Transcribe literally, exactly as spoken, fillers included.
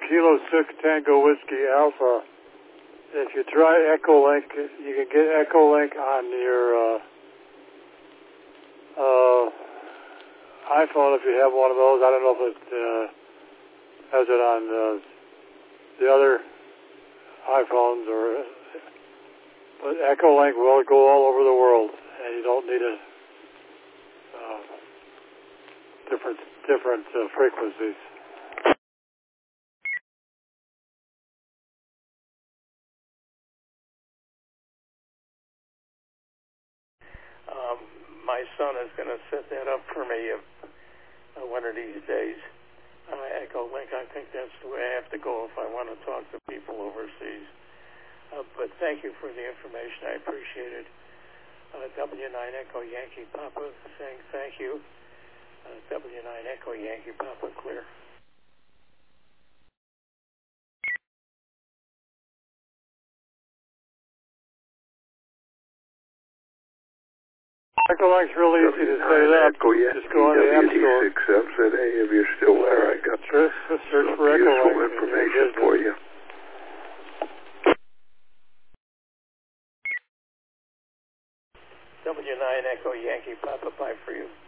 Kilo six Tango Whiskey Alpha. If you try Echolink, you can get Echolink on your uh, uh, iPhone if you have one of those. I don't know if it uh, has it on uh, the other iPhones, or but Echolink will go all over the world, and you don't need a uh, different different uh, frequencies. Um, my son is going to set that up for me if, uh, one of these days. Uh, Echolink, I think that's the way I have to go if I want to talk to people overseas. Uh, but thank you for the information. I appreciate it. Uh, W nine Echo Yankee Papa saying thank you. Uh, W nine Echo Yankee Papa clear. Echolink's really easy to set up. Just go on the App Store. W T six M said, hey, if you're still there, I got search, search some for useful Echolink information for you. W nine Echo Yankee Papa, bye for you.